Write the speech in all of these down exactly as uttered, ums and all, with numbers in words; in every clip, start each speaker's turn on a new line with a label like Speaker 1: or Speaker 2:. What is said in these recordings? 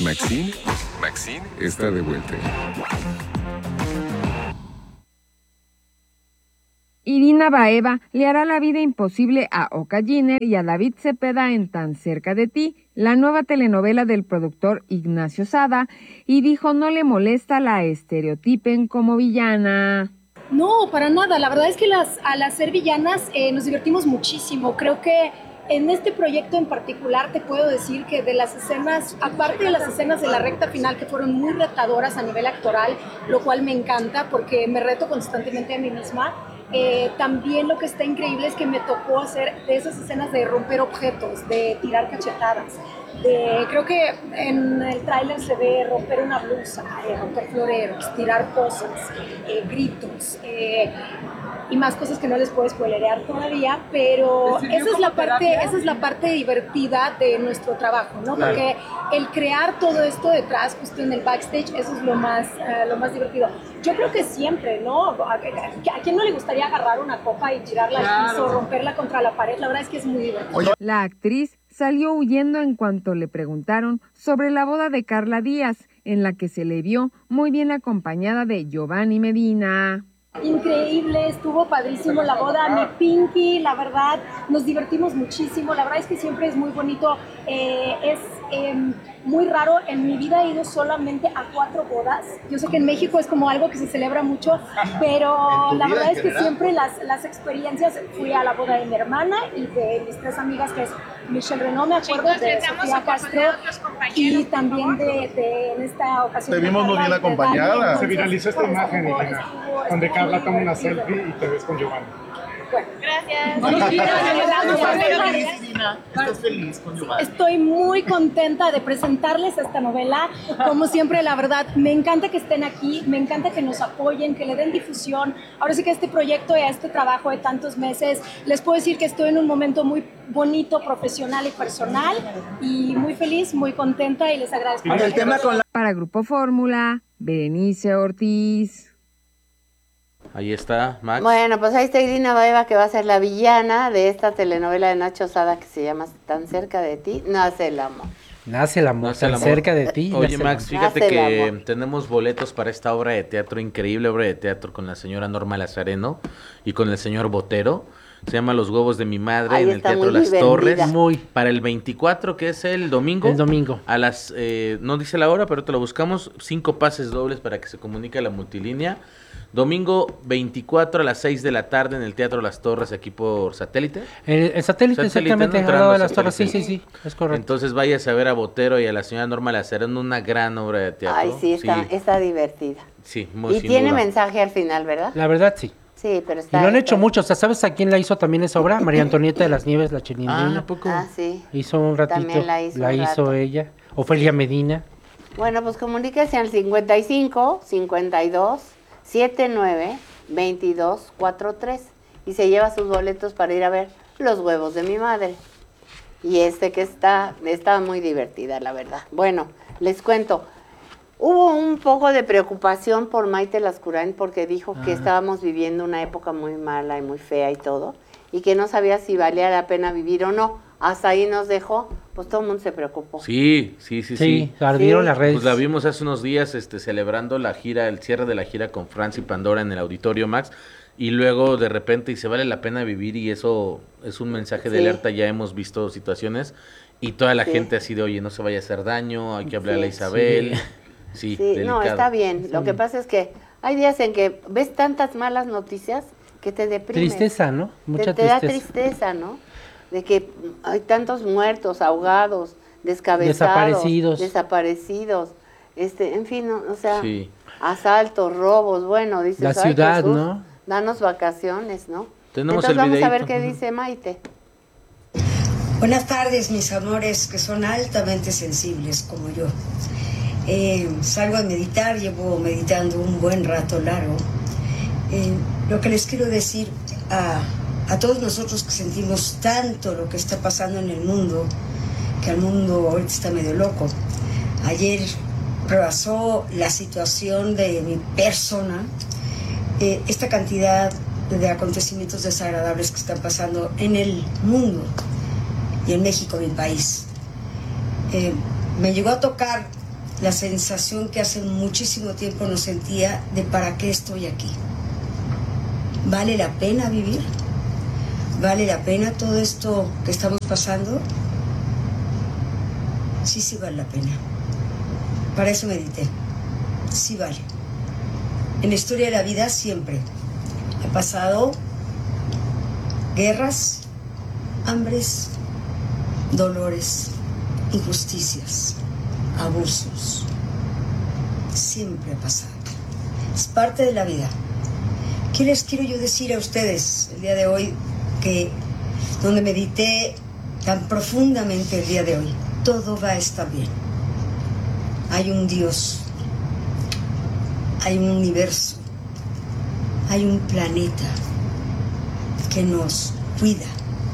Speaker 1: Maxine, Maxine está de vuelta.
Speaker 2: Irina Baeva le hará la vida imposible a Oka Giner y a David Cepeda en Tan cerca de ti, la nueva telenovela del productor Ignacio Sada, y dijo no le molesta la estereotipen como villana.
Speaker 3: No, para nada. La verdad es que las, al hacer villanas eh, nos divertimos muchísimo. Creo que en este proyecto en particular te puedo decir que de las escenas, aparte de las escenas de la recta final que fueron muy retadoras a nivel actoral, lo cual me encanta porque me reto constantemente a mí misma, eh, también lo que está increíble es que me tocó hacer de esas escenas de romper objetos, de tirar cachetadas. De, creo que en el tráiler se ve romper una blusa, eh, romper floreros, tirar cosas, eh, gritos, eh, y más cosas que no les puedo spoilerear todavía, pero esa es la parte, esa es la parte divertida de nuestro trabajo, ¿no? Claro. Porque el crear todo esto detrás, justo en el backstage, eso es lo más, uh, lo más divertido. Yo creo que siempre, ¿no? ¿A, a, a quién no le gustaría agarrar una copa y tirarla al claro. piso, romperla contra la pared? La verdad es que es muy divertido.
Speaker 2: La actriz salió huyendo en cuanto le preguntaron sobre la boda de Carla Díaz, en la que se le vio muy bien acompañada de Giovanni Medina.
Speaker 3: Increíble, estuvo padrísimo la boda, mi Pinky, la verdad, nos divertimos muchísimo, la verdad es que siempre es muy bonito, eh, es eh, muy raro, en mi vida he ido solamente a cuatro bodas, yo sé que en México es como algo que se celebra mucho, pero la verdad es que siempre las, las experiencias, fui a la boda de mi hermana y de mis tres amigas, que es Michelle Renaud, me acuerdo, Chicos, de Sofía Castro, y también de, de en esta ocasión.
Speaker 4: Te vimos muy bien acompañada.
Speaker 5: Se viralizó esta imagen, Irina, donde Carla toma una selfie y te ves con Giovanni.
Speaker 3: Bueno,
Speaker 4: gracias. ¿Estás feliz con Giovanni?
Speaker 3: Estoy muy contenta de presentarles esta novela. Como siempre, la verdad, me encanta que estén aquí, me encanta que nos apoyen, que le den difusión. Ahora sí que este proyecto y a este trabajo de tantos meses, les puedo decir que estoy en un momento muy bonito, profesional y personal, y muy feliz, muy contenta, y les agradezco.
Speaker 2: El tema con la... Para Grupo Fórmula, Berenice Ortiz.
Speaker 6: Ahí está, Max.
Speaker 7: Bueno, pues ahí está Irina Baeva, que va a ser la villana de esta telenovela de Nacho Sada que se llama Tan cerca de ti, nace el amor.
Speaker 8: Nace el amor,
Speaker 6: Nace el
Speaker 8: tan
Speaker 6: amor.
Speaker 8: cerca de ti.
Speaker 6: Oye, Max, fíjate
Speaker 7: nace
Speaker 6: que tenemos boletos para esta obra de teatro, increíble obra de teatro con la señora Norma Lazareno y con el señor Botero. Se llama Los huevos de mi madre. Ahí en el Teatro Las vendida. Torres. Muy. Para el veinticuatro, que es el domingo.
Speaker 8: El domingo.
Speaker 6: A las, eh, no dice la hora, pero te lo buscamos. Cinco pases dobles para que se comunique a la multilínea. Domingo veinticuatro a las seis de la tarde en el Teatro Las Torres, aquí por satélite.
Speaker 8: El, el satélite, satélite, exactamente, al lado de Las Torres, sí, sí, sí, es correcto.
Speaker 6: Entonces váyase a ver a Botero y a la señora Norma Lazareno, una gran obra de teatro.
Speaker 7: Ay, sí, está, sí. está divertida.
Speaker 6: Sí, muy
Speaker 7: Y tiene duda. mensaje al final, ¿verdad?
Speaker 8: La verdad, sí.
Speaker 7: Sí, pero está...
Speaker 8: Y lo han hecho mucho, o sea, ¿sabes a quién la hizo también esa obra? María Antonieta de las Nieves, la Chilindrina.
Speaker 6: Ah, poco.
Speaker 7: Ah, sí.
Speaker 8: Hizo un ratito.
Speaker 7: También la hizo
Speaker 8: La
Speaker 7: un
Speaker 8: hizo
Speaker 7: rato.
Speaker 8: ella. Ofelia Medina.
Speaker 7: Bueno, pues comuníquese al cincuenta y cinco, cincuenta y dos, setenta y nueve, veintidós cuarenta y tres y se lleva sus boletos para ir a ver Los huevos de mi madre. Y este que está, está muy divertida, la verdad. Bueno, les cuento. Hubo un poco de preocupación por Maite Lascurain porque dijo que estábamos viviendo una época muy mala y muy fea y todo, y que no sabía si valía la pena vivir o no. Hasta ahí nos dejó, pues todo el mundo se preocupó.
Speaker 6: Sí, sí, sí, sí.
Speaker 8: Sí, ardieron
Speaker 7: Sí.
Speaker 8: las redes.
Speaker 6: Pues la vimos hace unos días este, celebrando la gira, el cierre de la gira con Franz y Pandora en el Auditorio Max, y luego de repente dice, vale la pena vivir, y eso es un mensaje de
Speaker 7: Sí.
Speaker 6: alerta. Ya hemos visto situaciones, y toda la
Speaker 7: Sí.
Speaker 6: gente así de, oye, no se vaya a hacer daño, hay que hablarle
Speaker 7: Sí.
Speaker 6: a Isabel.
Speaker 7: Sí,
Speaker 6: Sí, delicado.
Speaker 7: no, está bien.
Speaker 8: Está
Speaker 7: Lo que
Speaker 8: bien.
Speaker 7: pasa es que hay días en que ves tantas malas noticias que te deprimes.
Speaker 8: Tristeza, ¿no? Mucha
Speaker 7: te, te da
Speaker 8: tristeza.
Speaker 7: tristeza, ¿no? De que hay tantos muertos, ahogados, descabezados,
Speaker 8: Desaparecidos.
Speaker 7: desaparecidos, este, en fin, no, o sea,
Speaker 6: Sí.
Speaker 7: asaltos, robos, bueno, dices,
Speaker 8: La
Speaker 7: "Ay,
Speaker 8: ciudad,
Speaker 7: Jesús,
Speaker 8: ¿no?
Speaker 7: Danos vacaciones, ¿no?"
Speaker 6: Tenemos
Speaker 7: Entonces
Speaker 6: el
Speaker 7: vamos a ver
Speaker 6: videíto.
Speaker 7: qué
Speaker 6: Ujú.
Speaker 7: dice Maite.
Speaker 9: Buenas tardes, mis amores, que son altamente sensibles como yo. Eh, salgo a meditar, llevo meditando un buen rato largo. Eh, lo que les quiero decir a, a todos nosotros que sentimos tanto lo que está pasando en el mundo, que el mundo ahorita está medio loco. Ayer rebasó la situación de mi persona, eh, esta cantidad de acontecimientos desagradables que están pasando en el mundo y en México, mi país. Eh, me llegó a tocar la sensación que hace muchísimo tiempo no sentía de para qué estoy aquí. ¿Vale la pena vivir? ¿Vale la pena todo esto que estamos pasando? Sí, sí vale la pena. Para eso medité. Sí vale. En la historia de la vida siempre ha pasado guerras, hambres, dolores, injusticias, abusos. Siempre ha pasado. Es parte de la vida. ¿Qué les quiero yo decir a ustedes el día de hoy? Que donde medité tan profundamente el día de hoy, todo va a estar bien. Hay un Dios, hay un universo, hay un planeta que nos cuida.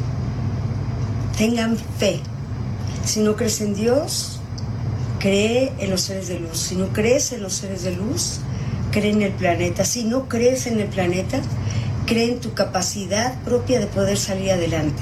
Speaker 9: Tengan fe. Si no crees en Dios, cree en los seres de luz. Si no crees en los seres de luz, cree en el planeta. Si no crees en el planeta, cree en tu capacidad propia de poder salir adelante.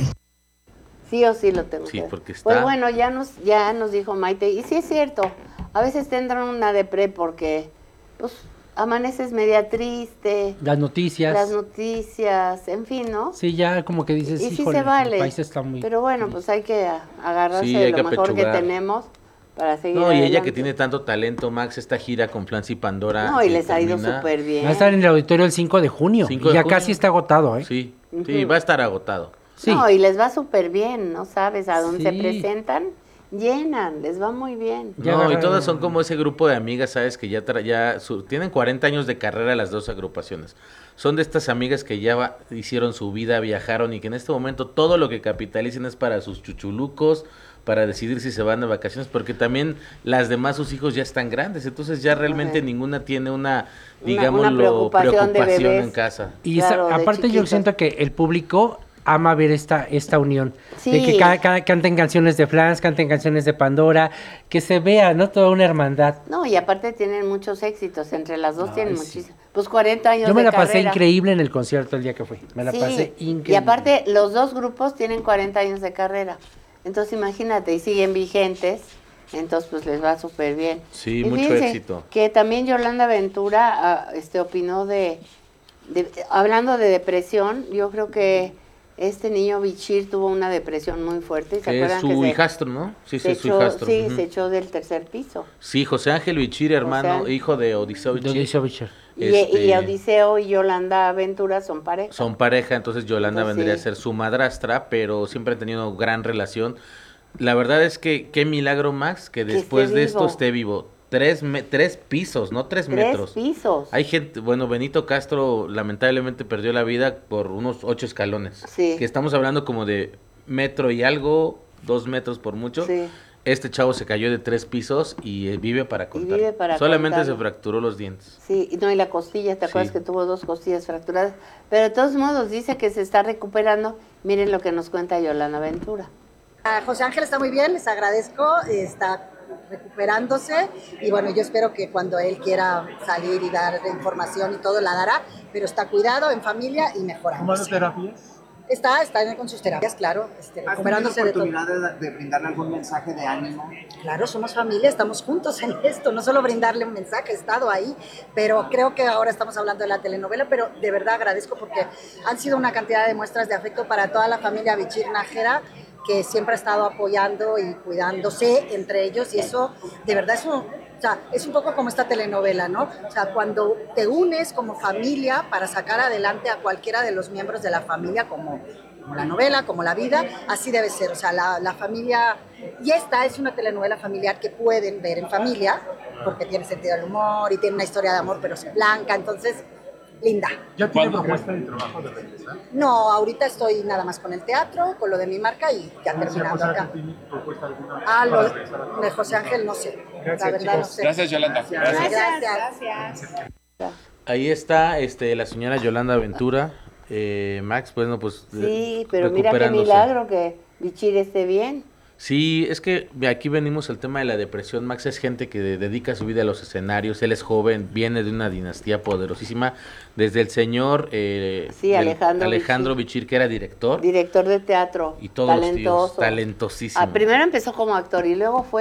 Speaker 7: Sí o sí lo tengo.
Speaker 6: Sí,
Speaker 7: que
Speaker 6: porque está...
Speaker 7: Pues bueno, ya nos, ya nos dijo Maite, y sí es cierto, a veces tendrán una depre porque, pues, amaneces media triste.
Speaker 8: Las noticias.
Speaker 7: Las noticias, en fin, ¿no?
Speaker 8: Sí, ya como que dices,
Speaker 7: y sí
Speaker 8: híjole,
Speaker 7: se vale.
Speaker 8: el país está muy...
Speaker 7: Pero bueno, pues hay que agarrarse
Speaker 6: Sí,
Speaker 7: de
Speaker 6: hay
Speaker 7: lo
Speaker 6: que
Speaker 7: mejor que
Speaker 6: apechugar.
Speaker 7: tenemos para seguir
Speaker 6: No, y ella
Speaker 7: adelante.
Speaker 6: que tiene tanto talento, Max, esta gira con Flans y Pandora.
Speaker 7: No, y
Speaker 6: que
Speaker 7: les ha ido
Speaker 6: termina-
Speaker 7: súper bien.
Speaker 8: Va a estar en el auditorio el cinco de junio.
Speaker 6: cinco
Speaker 8: y
Speaker 6: de
Speaker 8: ya
Speaker 6: junio.
Speaker 8: casi está agotado, ¿eh?
Speaker 6: Sí, sí, va a estar agotado.
Speaker 8: Sí.
Speaker 7: No, y les va súper bien, ¿no sabes? A donde se
Speaker 6: Sí.
Speaker 7: presentan, llenan, les va muy bien.
Speaker 6: No, y todas son como ese grupo de amigas, ¿sabes? Que ya, tra- ya su- tienen cuarenta años de carrera las dos agrupaciones. Son de estas amigas que ya va- hicieron su vida, viajaron y que en este momento todo lo que capitalicen es para sus chuchulucos, para decidir si se van de vacaciones, porque también las demás, sus hijos ya están grandes, entonces ya realmente
Speaker 7: Ajá.
Speaker 6: ninguna tiene una,
Speaker 7: Una-
Speaker 6: digámoslo,
Speaker 7: una preocupación de
Speaker 6: preocupación
Speaker 7: bebés.
Speaker 6: en casa.
Speaker 8: Y esa-
Speaker 7: Claro, de
Speaker 8: aparte yo
Speaker 7: chiquitos.
Speaker 8: siento que el público ama ver esta, esta unión.
Speaker 7: Sí.
Speaker 8: De que cada, cada- canten canciones de Flans, canten canciones de Pandora, que se vea, ¿no? Toda una hermandad.
Speaker 7: No, y aparte tienen muchos éxitos, entre las dos
Speaker 8: Ay,
Speaker 7: tienen
Speaker 8: sí.
Speaker 7: muchísimos. Pues cuarenta años
Speaker 8: Yo me
Speaker 7: de
Speaker 8: la pasé
Speaker 7: carrera.
Speaker 8: increíble en el concierto el día que fui. Me la
Speaker 7: Sí,
Speaker 8: pasé increíble.
Speaker 7: y aparte los dos grupos tienen cuarenta años de carrera. Entonces imagínate, y siguen vigentes, entonces pues les va súper bien.
Speaker 6: Sí,
Speaker 7: Y
Speaker 6: mucho
Speaker 7: fíjense
Speaker 6: éxito.
Speaker 7: Que también Yolanda Ventura ah, este, opinó de, de- hablando de depresión, yo creo que este niño Bichir tuvo una depresión muy fuerte. ¿Se
Speaker 6: Que es
Speaker 7: acuerdan
Speaker 6: su
Speaker 7: que se-
Speaker 6: hijastro, ¿no? Sí,
Speaker 7: se
Speaker 6: sí, su
Speaker 7: echó-
Speaker 6: hijastro.
Speaker 7: Sí,
Speaker 6: Ujú.
Speaker 7: se echó del tercer piso.
Speaker 6: Sí, José Ángel Bichir, hermano,
Speaker 7: José-
Speaker 6: hijo de Odiseo
Speaker 8: De
Speaker 6: Bichir.
Speaker 8: Odiseo Bichir.
Speaker 7: Y,
Speaker 6: Este,
Speaker 7: y Odiseo y Yolanda Ventura son pareja.
Speaker 6: Son pareja, entonces Yolanda
Speaker 7: Entonces,
Speaker 6: vendría
Speaker 7: sí.
Speaker 6: a ser su madrastra, pero siempre han tenido gran relación. La verdad es que qué milagro, Max, que
Speaker 7: Que
Speaker 6: después
Speaker 7: esté
Speaker 6: de esto
Speaker 7: vivo.
Speaker 6: esté vivo. Tres, me- tres pisos, no tres,
Speaker 7: Tres
Speaker 6: metros.
Speaker 7: pisos.
Speaker 6: Hay gente, bueno, Benito Castro lamentablemente perdió la vida por unos ocho escalones.
Speaker 7: Sí.
Speaker 6: Que estamos hablando como de metro y algo, dos metros por mucho.
Speaker 7: Sí.
Speaker 6: Este chavo se cayó de tres pisos y eh, vive para contar.
Speaker 7: vive para
Speaker 6: Solamente
Speaker 7: contarlo.
Speaker 6: se fracturó los dientes.
Speaker 7: Sí, y no, y la costilla, ¿te acuerdas
Speaker 6: Sí.
Speaker 7: que tuvo dos costillas fracturadas? Pero de todos modos dice que se está recuperando. Miren lo que nos cuenta Yolanda Ventura.
Speaker 10: Ah, José Ángel está muy bien, les agradezco, está recuperándose y bueno, yo espero que cuando él quiera salir y dar información y todo la dará, pero está cuidado, en familia y mejorando.
Speaker 5: ¿Cómo hace terapias?
Speaker 10: Está, está con sus terapias, claro, este,
Speaker 11: ¿Has tenido
Speaker 10: recuperándose de todo.
Speaker 11: oportunidad de, de brindarle algún mensaje de ánimo?
Speaker 10: Claro, somos familia, estamos juntos en esto, no solo brindarle un mensaje, he estado ahí, pero creo que ahora estamos hablando de la telenovela, pero de verdad agradezco porque han sido una cantidad de muestras de afecto para toda la familia Bichir Nájera, que siempre ha estado apoyando y cuidándose entre ellos, y eso de verdad es un, o sea, es un poco como esta telenovela, ¿no? O sea, cuando te unes como familia para sacar adelante a cualquiera de los miembros de la familia, como, como la novela, como la vida, así debe ser. O sea, la, la familia, y esta es una telenovela familiar que pueden ver en familia, porque tiene sentido del humor y tiene una historia de amor, pero es blanca, entonces, linda.
Speaker 5: ¿Ya tiene propuesta de trabajo de regresar?
Speaker 10: No, ahorita estoy nada más con el teatro, con lo de mi marca y ya
Speaker 5: ¿No se ha
Speaker 10: terminando
Speaker 5: pasado
Speaker 10: acá.
Speaker 5: que tiene propuesta alguna
Speaker 10: Ah,
Speaker 5: para
Speaker 10: lo
Speaker 5: regresar a-
Speaker 10: de José Ángel no sé,
Speaker 5: Gracias,
Speaker 10: la verdad
Speaker 5: chicos.
Speaker 10: no sé.
Speaker 5: Gracias, Yolanda.
Speaker 10: Gracias.
Speaker 5: Gracias.
Speaker 10: Gracias.
Speaker 6: Ahí está este la señora Yolanda Ventura. Eh, Max, bueno, pues
Speaker 7: Sí,
Speaker 6: eh,
Speaker 7: pero mira qué
Speaker 6: recuperándose.
Speaker 7: milagro que Bichir esté bien.
Speaker 6: Sí, es que de aquí venimos al tema de la depresión. Max es gente que de- dedica su vida a los escenarios. Él es joven, viene de una dinastía poderosísima. Desde el señor eh,
Speaker 7: Sí,
Speaker 6: del-
Speaker 7: Alejandro
Speaker 6: Alejandro Bichir, que era director.
Speaker 7: Director de teatro,
Speaker 6: Y todos los tíos,
Speaker 7: talentoso.
Speaker 6: talentosísimo.
Speaker 7: Ah, primero empezó como actor y luego fue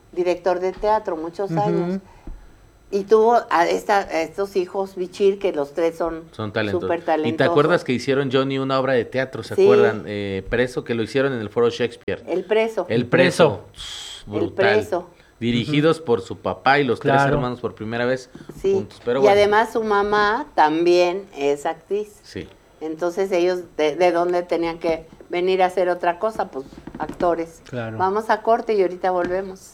Speaker 7: director de teatro muchos
Speaker 8: Ujú.
Speaker 7: años. Y tuvo a, esta, a estos hijos Bichir, que los tres son,
Speaker 6: Son talentosos.
Speaker 7: súper talentosos.
Speaker 6: ¿Y te acuerdas que hicieron Johnny una obra de teatro? ¿Se
Speaker 7: Sí.
Speaker 6: acuerdan? Eh, Preso, que lo hicieron en el Foro Shakespeare.
Speaker 7: El Preso.
Speaker 6: El Preso.
Speaker 7: El
Speaker 6: Brutal.
Speaker 7: Preso.
Speaker 6: Dirigidos por su papá y los tres
Speaker 8: Claro.
Speaker 6: hermanos por primera vez
Speaker 7: Sí.
Speaker 6: juntos. Pero
Speaker 7: y
Speaker 6: bueno,
Speaker 7: además su mamá también es actriz.
Speaker 6: sí.
Speaker 7: Entonces ellos, de, ¿de dónde tenían que venir a hacer otra cosa? Pues actores.
Speaker 8: Claro.
Speaker 7: Vamos a corte y ahorita volvemos.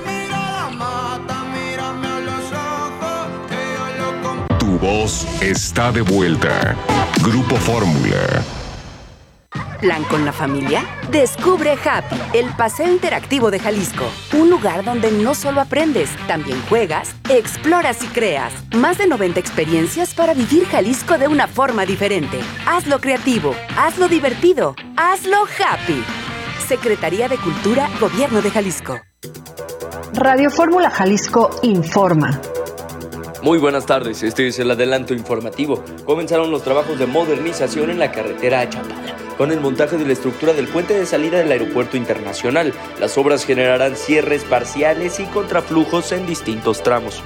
Speaker 1: Tu voz está de vuelta. Grupo Fórmula.
Speaker 12: ¿Plan con la familia? Descubre Happy, el paseo interactivo de Jalisco. Un lugar donde no solo aprendes, también juegas, exploras y creas. Más de noventa experiencias para vivir Jalisco de una forma diferente. Hazlo creativo, hazlo divertido, hazlo happy. Secretaría de Cultura, Gobierno de Jalisco.
Speaker 13: Radio Fórmula Jalisco informa.
Speaker 14: Muy buenas tardes, este es el adelanto informativo. Comenzaron los trabajos de modernización en la carretera a Chapala, con el montaje de la estructura del puente de salida del aeropuerto internacional. Las obras generarán cierres parciales y contraflujos en distintos tramos.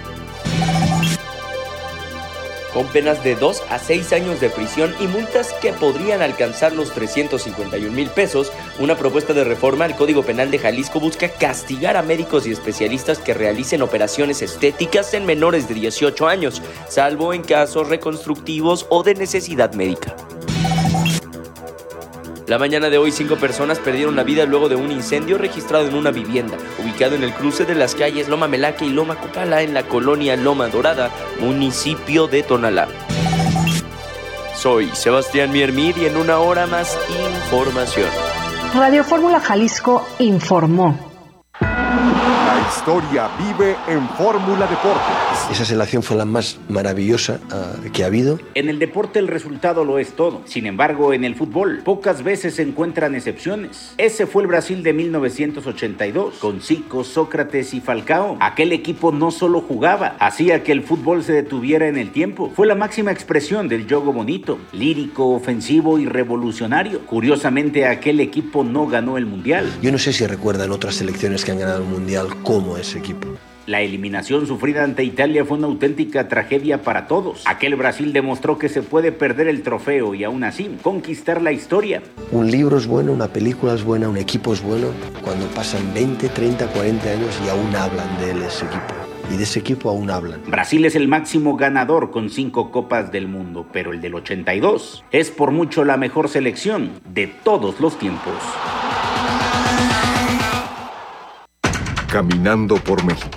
Speaker 14: Con penas de dos a seis años de prisión y multas que podrían alcanzar los trescientos cincuenta y un mil pesos, una propuesta de reforma al Código Penal de Jalisco busca castigar a médicos y especialistas que realicen operaciones estéticas en menores de dieciocho años, salvo en casos reconstructivos o de necesidad médica. La mañana de hoy, cinco personas perdieron la vida luego de un incendio registrado en una vivienda, ubicado en el cruce de las calles Loma Melaque y Loma Copala, en la colonia Loma Dorada, municipio de Tonalá. Soy Sebastián Miermid y en una hora más, información.
Speaker 13: Radio Fórmula Jalisco informó.
Speaker 15: La historia vive en Fórmula Deportes.
Speaker 16: Esa selección fue la más maravillosa uh, que ha habido.
Speaker 17: En el deporte el resultado lo es todo. Sin embargo, en el fútbol pocas veces se encuentran excepciones. Ese fue el Brasil de mil novecientos ochenta y dos, con Zico, Sócrates y Falcao. Aquel equipo no solo jugaba, hacía que el fútbol se detuviera en el tiempo. Fue la máxima expresión del juego bonito, lírico, ofensivo y revolucionario. Curiosamente, aquel equipo no ganó el Mundial.
Speaker 16: Yo no sé si recuerdan otras selecciones que han ganado el Mundial como ese equipo.
Speaker 17: La eliminación sufrida ante Italia fue una auténtica tragedia para todos. Aquel Brasil demostró que se puede perder el trofeo y aún así conquistar la historia.
Speaker 16: Un libro es bueno, una película es buena, un equipo es bueno cuando pasan veinte, treinta, cuarenta años y aún hablan de él, ese equipo. Y de ese equipo aún hablan.
Speaker 17: Brasil es el máximo ganador con cinco copas del mundo, pero el del ochenta y dos es por mucho la mejor selección de todos los tiempos.
Speaker 1: Caminando por México.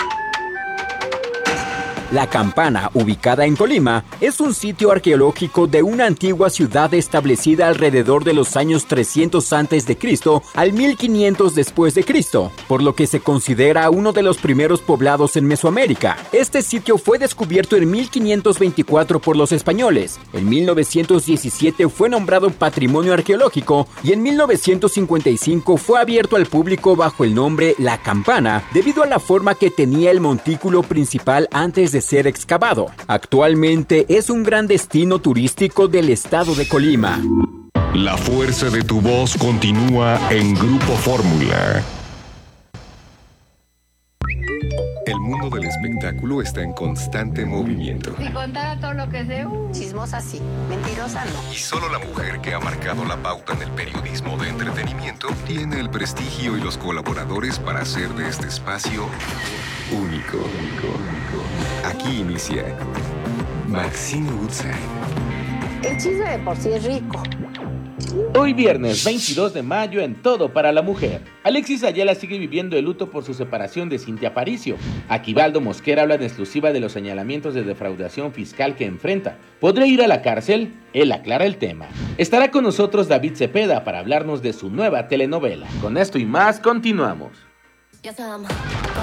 Speaker 18: La Campana, ubicada en Colima, es un sitio arqueológico de una antigua ciudad establecida alrededor de los años trescientos antes de Cristo al mil quinientos después de Cristo, por lo que se considera uno de los primeros poblados en Mesoamérica. Este sitio fue descubierto en mil quinientos veinticuatro por los españoles. En mil novecientos diecisiete fue nombrado Patrimonio Arqueológico y en mil novecientos cincuenta y cinco fue abierto al público bajo el nombre La Campana, debido a la forma que tenía el montículo principal antes de ser excavado. Actualmente es un gran destino turístico del estado de Colima.
Speaker 1: La fuerza de tu voz continúa en Grupo Fórmula. El mundo del espectáculo está en constante movimiento.
Speaker 7: Si contara todo lo que sé, uh, chismosa sí, mentirosa no.
Speaker 1: Y solo la mujer que ha marcado la pauta en el periodismo de entretenimiento tiene el prestigio y los colaboradores para hacer de este espacio único. Aquí inicia Maxine Woodside.
Speaker 7: El chisme de por sí es rico.
Speaker 6: Hoy viernes veintidós de mayo en Todo para la Mujer. Alexis Ayala sigue viviendo el luto por su separación de Cintia Aparicio. Aquivaldo Mosquera habla en exclusiva de los señalamientos de defraudación fiscal que enfrenta. ¿Podrá ir a la cárcel? Él aclara el tema. Estará con nosotros David Cepeda para hablarnos de su nueva telenovela. Con esto y más continuamos.
Speaker 19: Yes, um,